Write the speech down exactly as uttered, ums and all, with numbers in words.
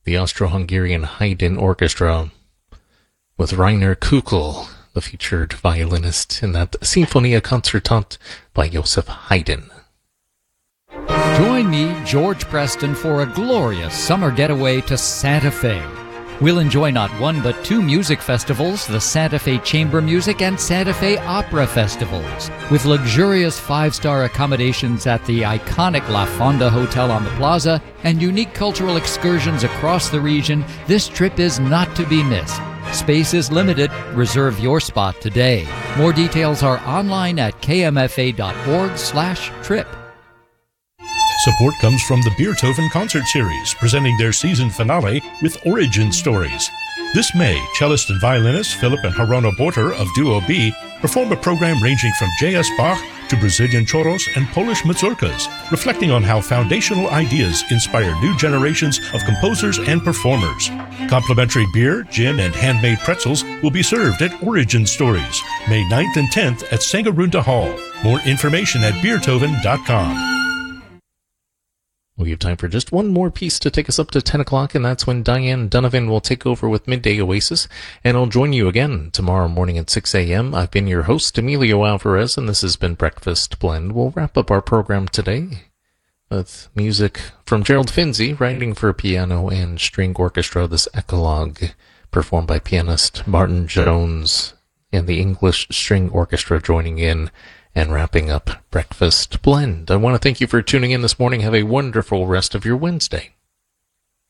the Austro-Hungarian Haydn Orchestra, with Rainer Kukl, the featured violinist in that Sinfonia Concertante by Joseph Haydn. Join me, George Preston, for a glorious summer getaway to Santa Fe. We'll enjoy not one but two music festivals, the Santa Fe Chamber Music and Santa Fe Opera Festivals. With luxurious five-star accommodations at the iconic La Fonda Hotel on the Plaza and unique cultural excursions across the region, this trip is not to be missed. Space is limited. Reserve your spot today. More details are online at kmfa.org slash trip. Support comes from the Beethoven Concert Series, presenting their season finale with Origin Stories. This May, cellist and violinist Philip and Harona Borter of Duo B perform a program ranging from J S Bach to Brazilian choros and Polish mazurkas, reflecting on how foundational ideas inspire new generations of composers and performers. Complimentary beer, gin, and handmade pretzels will be served at Origin Stories, May ninth and tenth at Sangarunda Hall. More information at beethoven dot com. We have time for just one more piece to take us up to ten o'clock, and that's when Diane Donovan will take over with Midday Oasis, and I'll join you again tomorrow morning at six a.m. I've been your host, Emilio Alvarez, and this has been Breakfast Blend. We'll wrap up our program today with music from Gerald Finzi, writing for piano and string orchestra, this Eclogue, performed by pianist Martin Jones, and the English String Orchestra joining in and wrapping up Breakfast Blend. I want to thank you for tuning in this morning. Have a wonderful rest of your Wednesday.